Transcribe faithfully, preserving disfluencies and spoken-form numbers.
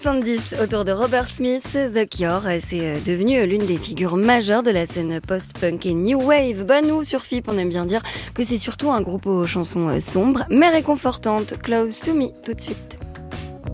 soixante-dix autour de Robert Smith, The Cure, c'est devenu l'une des figures majeures de la scène post-punk et new wave. Bah nous, sur F I P, on aime bien dire que c'est surtout un groupe aux chansons sombres mais réconfortantes. Close to Me, tout de suite.